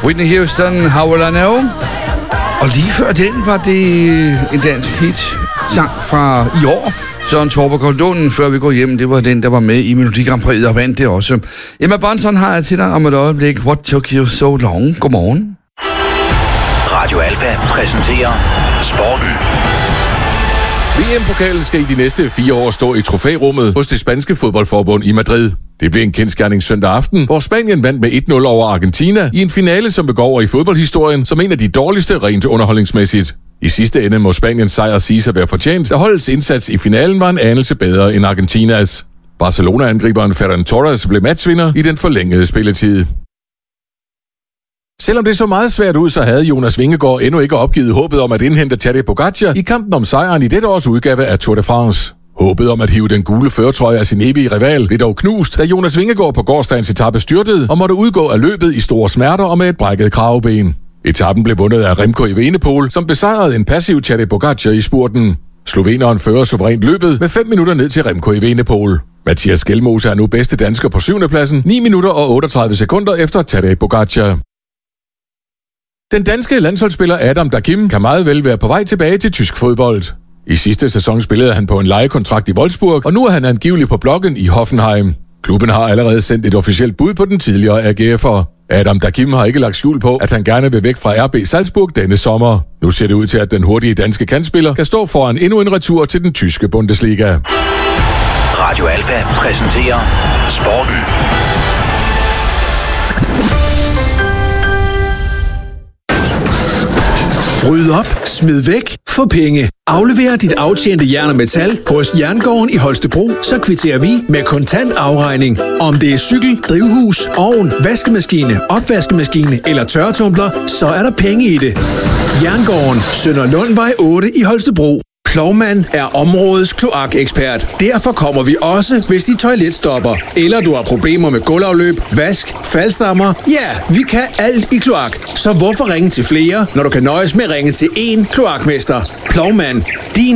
Whitney Houston, How Will I Know? Og lige før den var det en dansk hit sang fra i år. Søren Torber Koldunden, før vi går hjem, det var den, der var med i Melodi Grand Prix og vandt det også. Emma Bonson har jeg til dig om et øjeblik. What took you so long? Godmorgen. Radio Alfa præsenterer Sporten. VM-pokalen skal i de næste 4 år stå i trofærummet hos det spanske fodboldforbund i Madrid. Det blev en kendsgerning søndag aften, hvor Spanien vandt med 1-0 over Argentina i en finale, som begår over i fodboldhistorien som en af de dårligste rent underholdningsmæssigt. I sidste ende må Spaniens sejr sige sig være fortjent, at holdets indsats i finalen var en anelse bedre end Argentinas. Barcelona-angriberen Ferran Torres blev matchvinder i den forlængede spilletid. Selvom det så meget svært ud, så havde Jonas Vingegaard endnu ikke opgivet håbet om at indhente Tadej Pogačar i kampen om sejren i dette års udgave af Tour de France. Håbet om at hive den gule førertrøje af sin evige rival blev dog knust, da Jonas Vingegaard på gårsdagens etape styrtede og måtte udgå af løbet i store smerter og med et brækket kraveben. Etappen blev vundet af Remco Evenepoel, som besejrede en passiv Tadej Pogačar i spurten. Sloveneren fører suverænt løbet med 5 minutter ned til Remco Evenepoel. Mathias Skelmose er nu bedste dansker på 7. pladsen, 9 minutter og 38 sekunder efter Tadej Pogačar. Den danske landsholdsspiller Adam Dakim kan meget vel være på vej tilbage til tysk fodbold. I sidste sæson spillede han på en lejekontrakt i Wolfsburg, og nu er han angiveligt på blokken i Hoffenheim. Klubben har allerede sendt et officielt bud på den tidligere AGF'er. Adam Dakim har ikke lagt skjul på, at han gerne vil væk fra RB Salzburg denne sommer. Nu ser det ud til, at den hurtige danske kantspiller kan stå foran endnu en retur til den tyske Bundesliga. Radio Alfa præsenterer Sporten. Ryd op, smid væk, få penge. Aflever dit aftjente jern og metal hos Jerngården i Holstebro, så kvitterer vi med kontant afregning. Om det er cykel, drivhus, ovn, vaskemaskine, opvaskemaskine eller tørretumbler, så er der penge i det. Jerngården, Sønder Lundvej 8 i Holstebro. Plovmand er områdets kloakekspert. Derfor kommer vi også, hvis dit toilet stopper. Eller du har problemer med gulvafløb, vask, faldstammer. Ja, vi kan alt i kloak. Så hvorfor ringe til flere, når du kan nøjes med at ringe til én kloakmester? Plovmand, din